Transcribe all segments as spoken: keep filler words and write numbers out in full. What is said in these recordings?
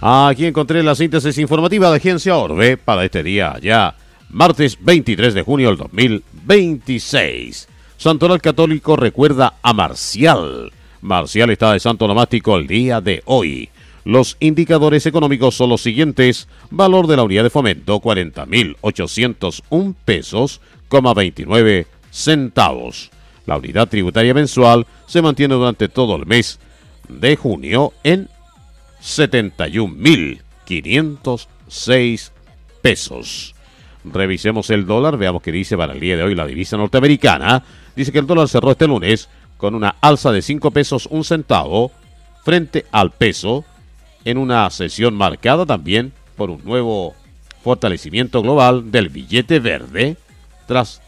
Aquí encontré la síntesis informativa de Agencia Orbe para este día ya, martes veintitrés de junio del dos mil veintiséis. Santoral Católico recuerda a Marcial. Marcial está de santo nomástico el día de hoy. Los indicadores económicos son los siguientes. Valor de la unidad de fomento, cuarenta mil ochocientos un pesos, coma veintinueve centavos. La unidad tributaria mensual se mantiene durante todo el mes de junio en setenta y un mil quinientos seis pesos. Revisemos el dólar, veamos qué dice para el día de hoy la divisa norteamericana. Dice que el dólar cerró este lunes con una alza de cinco pesos un centavo frente al peso, en una sesión marcada también por un nuevo fortalecimiento global del billete verde, tras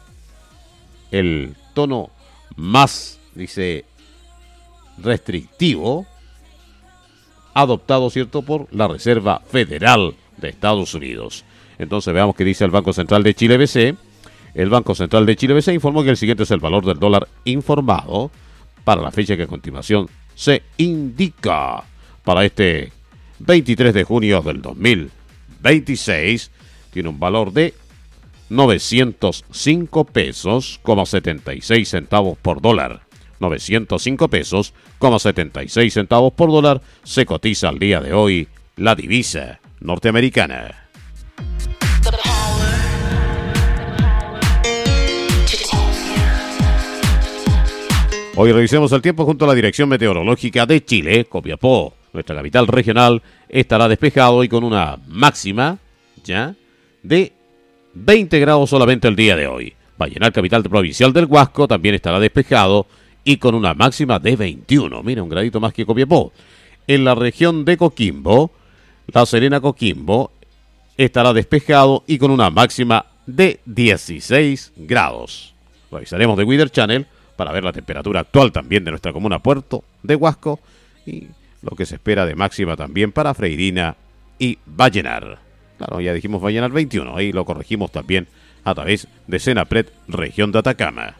el tono más, dice, restrictivo adoptado, ¿cierto?, por la Reserva Federal de Estados Unidos. Entonces veamos qué dice el Banco Central de Chile B C. El Banco Central de Chile B C informó que el siguiente es el valor del dólar informado para la fecha que a continuación se indica. Para este veintitrés de junio del dos mil veintiséis tiene un valor de novecientos cinco pesos, coma setenta y seis centavos por dólar. novecientos cinco pesos, coma setenta y seis centavos por dólar se cotiza al día de hoy la divisa norteamericana. Hoy revisemos el tiempo junto a la Dirección Meteorológica de Chile. Copiapó, nuestra capital regional, estará despejado y con una máxima ya de veinte grados solamente el día de hoy. Vallenar, capital provincial del Huasco, también estará despejado y con una máxima de veintiuno. Mira, un gradito más que Copiapó. En la región de Coquimbo, La Serena, Coquimbo, estará despejado y con una máxima de dieciséis grados. Revisaremos de Weather Channel para ver la temperatura actual también de nuestra comuna Puerto de Huasco y lo que se espera de máxima también para Freirina y Vallenar. Claro, ya dijimos Vallenar veintiuno, ahí lo corregimos también a través de Senapred, región de Atacama.